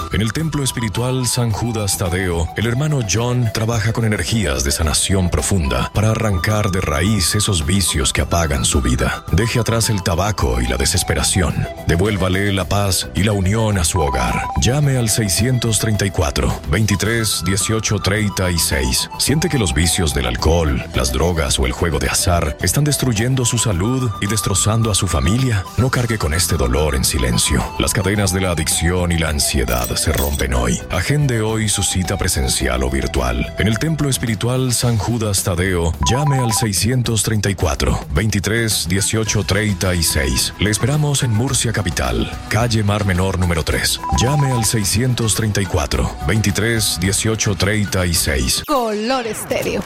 En el templo espiritual San Judas Tadeo, el hermano John trabaja con energías de sanación profunda para arrancar de raíz esos vicios que apagan su vida. Deje atrás el tabaco y la desesperación. Devuélvale la paz y la unión a su hogar. Llame al 634 23 18 36. ¿Siente que los vicios del alcohol, las drogas o el juego de azar están destruyendo su salud y destrozando a su familia? No cargue con este dolor en silencio. Las cadenas de la adicción y la ansiedad se rompen hoy. Agende hoy su cita presencial o virtual. En el templo espiritual San Judas Tadeo, llame al 634 23 18 36. Le esperamos en Murcia Capital, calle Mar Menor número 3. Llame al 634 23 18 36. Color Estéreo.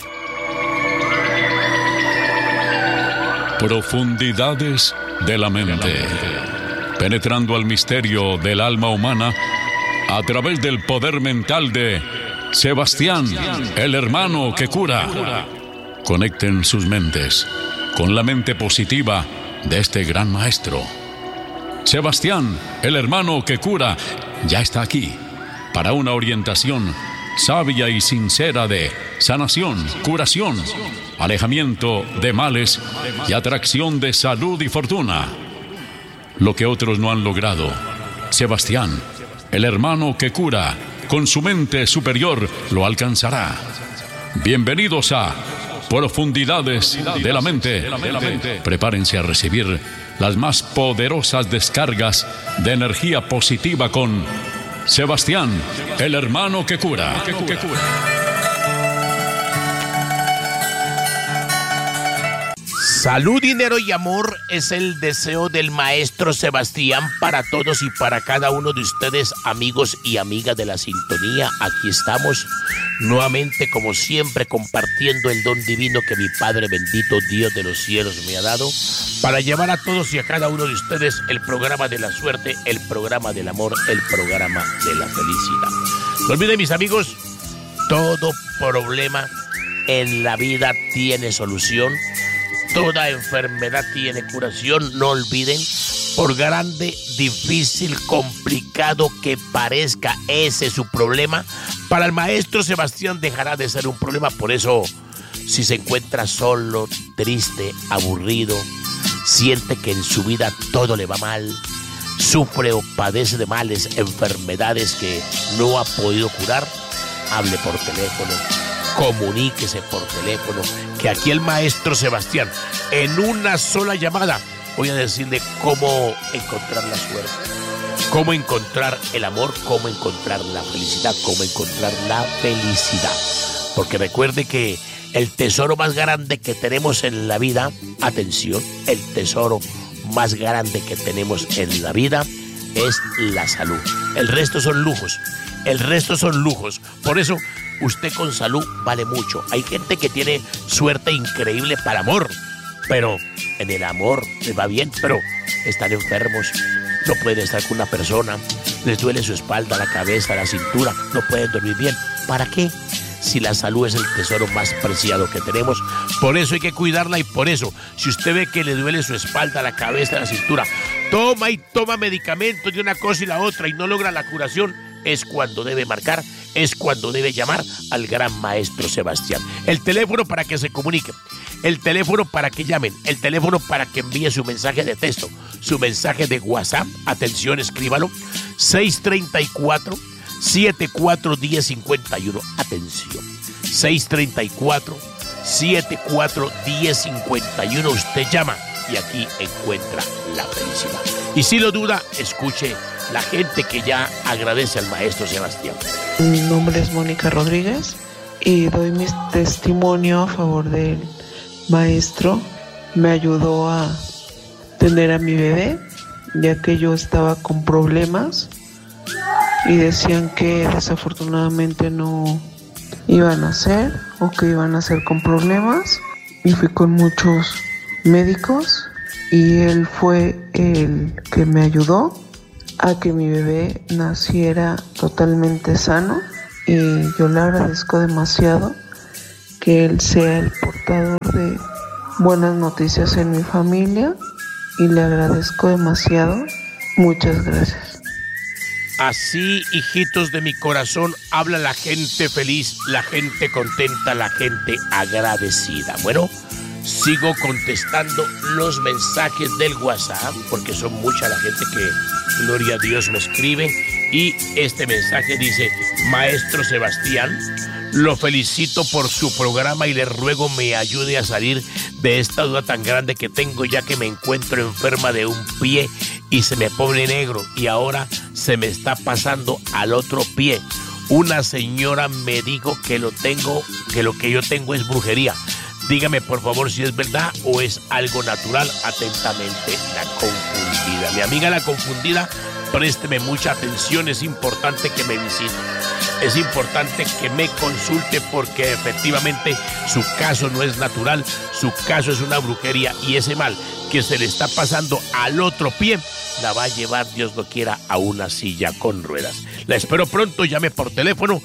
Profundidades de la mente. Penetrando al misterio del alma humana a través del poder mental de Sebastián, el hermano que cura. Conecten sus mentes con la mente positiva de este gran maestro. Sebastián, el hermano que cura, ya está aquí para una orientación sabia y sincera de sanación, curación, alejamiento de males y atracción de salud y fortuna. Lo que otros no han logrado, Sebastián, el hermano que cura, con su mente superior lo alcanzará. Bienvenidos a Profundidades de la Mente. Prepárense a recibir las más poderosas descargas de energía positiva con Sebastián, el hermano que cura. Salud, dinero y amor es el deseo del maestro Sebastián para todos y para cada uno de ustedes, amigos y amigas de la sintonía. Aquí estamos nuevamente, como siempre, compartiendo el don divino que mi Padre bendito, Dios de los cielos, me ha dado para llevar a todos y a cada uno de ustedes el programa de la suerte, el programa del amor, el programa de la felicidad. No olviden, mis amigos, todo problema en la vida tiene solución. Toda enfermedad tiene curación. No olviden, por grande, difícil, complicado que parezca ese su problema, para el maestro Sebastián dejará de ser un problema. Por eso, si se encuentra solo, triste, aburrido, siente que en su vida todo le va mal, sufre o padece de males, enfermedades que no ha podido curar, hable por teléfono, comuníquese por teléfono, que aquí el maestro Sebastián, en una sola llamada, voy a decirle cómo encontrar la suerte, cómo encontrar el amor, cómo encontrar la felicidad, cómo encontrar la felicidad. Porque recuerde que el tesoro más grande que tenemos en la vida, atención, el tesoro más grande que tenemos en la vida es la salud. El resto son lujos. El resto son lujos. Por eso, usted con salud vale mucho. Hay gente que tiene suerte increíble para amor, pero en el amor les va bien, pero están enfermos, no pueden estar con una persona, les duele su espalda, la cabeza, la cintura, no pueden dormir bien. ¿Para qué? Si la salud es el tesoro más preciado que tenemos. Por eso hay que cuidarla, y por eso, si usted ve que le duele su espalda, la cabeza, la cintura, toma y toma medicamentos de una cosa y la otra y no logra la curación, es cuando debe marcar, es cuando debe llamar al gran maestro Sebastián. El teléfono para que se comuniquen, el teléfono para que llamen, el teléfono para que envíe su mensaje de texto, su mensaje de WhatsApp, atención, escríbalo, 634-741051, atención, 634-741051, usted llama y aquí encuentra la felicidad. Y si lo duda, escuche la gente que ya agradece al maestro Sebastián. Mi nombre es Mónica Rodríguez y doy mi testimonio a favor del maestro. Me ayudó a tener a mi bebé, ya que yo estaba con problemas y decían que desafortunadamente no iban a nacer o que iban a nacer con problemas, y fui con muchos médicos y él fue el que me ayudó a que mi bebé naciera totalmente sano, y yo le agradezco demasiado que él sea el portador de buenas noticias en mi familia, y le agradezco demasiado. Muchas gracias. Así, hijitos de mi corazón, habla la gente feliz, la gente contenta, la gente agradecida. Bueno, sigo contestando los mensajes del WhatsApp, porque son mucha la gente que, gloria a Dios, me escribe. Y este mensaje dice: Maestro Sebastián, lo felicito por su programa y le ruego me ayude a salir de esta duda tan grande que tengo, ya que me encuentro enferma de un pie y se me pone negro y ahora se me está pasando al otro pie. Una señora me dijo que lo que yo tengo es brujería. Dígame por favor si es verdad o es algo natural. Atentamente, la confundida. Mi amiga la confundida, présteme mucha atención, es importante que me visite. Es importante que me consulte porque efectivamente su caso no es natural, su caso es una brujería y ese mal que se le está pasando al otro pie la va a llevar, Dios lo quiera, a una silla con ruedas. La espero pronto, llame por teléfono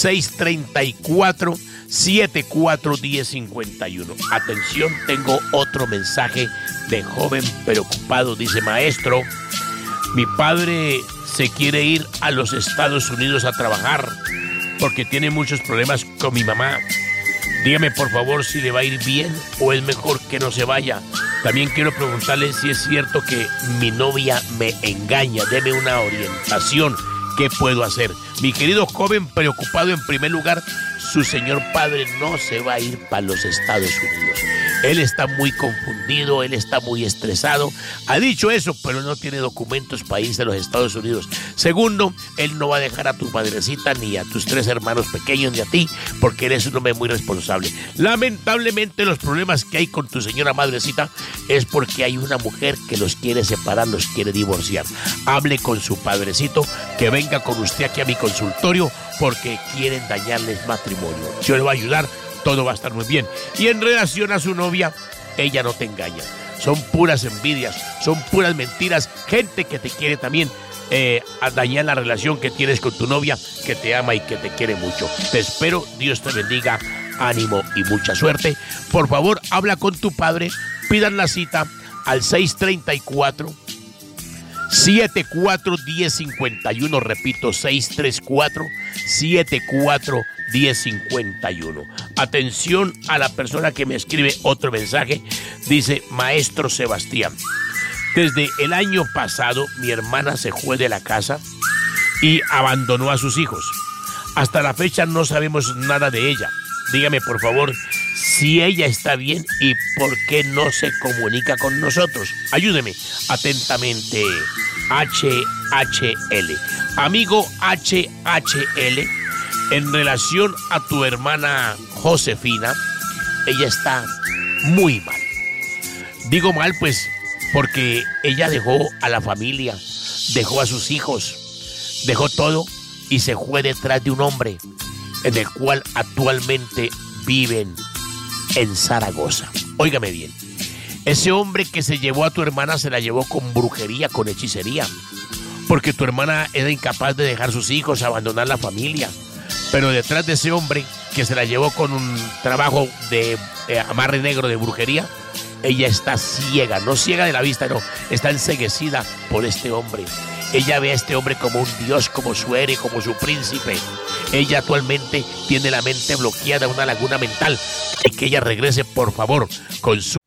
634-741051. Atención, tengo otro mensaje de joven preocupado. Dice: maestro, mi padre se quiere ir a los Estados Unidos a trabajar porque tiene muchos problemas con mi mamá. Dígame por favor si le va a ir bien o es mejor que no se vaya. También quiero preguntarle si es cierto que mi novia me engaña. Deme una orientación. ¿Qué puedo hacer? Mi querido joven preocupado, en primer lugar, su señor padre no se va a ir para los Estados Unidos. Él está muy confundido, él está muy estresado. Ha dicho eso, pero no tiene documentos para irse a los Estados Unidos. Segundo, él no va a dejar a tu madrecita, ni a tus 3 hermanos pequeños, ni a ti, porque eres un hombre muy responsable. Lamentablemente, los problemas que hay con tu señora madrecita es porque hay una mujer que los quiere separar, los quiere divorciar. Hable con su padrecito, que venga con usted aquí a mi consultorio, porque quieren dañarles matrimonio. Yo le voy a ayudar. Todo va a estar muy bien. Y en relación a su novia, ella no te engaña. Son puras envidias, son puras mentiras. Gente que te quiere también a dañar la relación que tienes con tu novia, que te ama y que te quiere mucho. Te espero, Dios te bendiga, ánimo y mucha suerte. Por favor, habla con tu padre, pidan la cita al 634-741051. Repito, 634-741051. Atención a la persona que me escribe otro mensaje. Dice: maestro Sebastián, desde el año pasado mi hermana se fue de la casa y abandonó a sus hijos. Hasta la fecha no sabemos nada de ella. Dígame por favor si ella está bien y por qué no se comunica con nosotros. Ayúdeme. Atentamente, HHL. Amigo HHL, en relación a tu hermana Josefina, ella está muy mal. Digo mal pues porque ella dejó a la familia, dejó a sus hijos, dejó todo y se fue detrás de un hombre en el cual actualmente viven en Zaragoza. Óigame bien, ese hombre que se llevó a tu hermana se la llevó con brujería, con hechicería, porque tu hermana era incapaz de dejar sus hijos, abandonar la familia. Pero detrás de ese hombre que se la llevó con un trabajo de amarre negro de brujería, ella está ciega, no ciega de la vista, no, está enceguecida por este hombre. Ella ve a este hombre como un dios, como su héroe, como su príncipe. Ella actualmente tiene la mente bloqueada, una laguna mental. Y que ella regrese, por favor, con su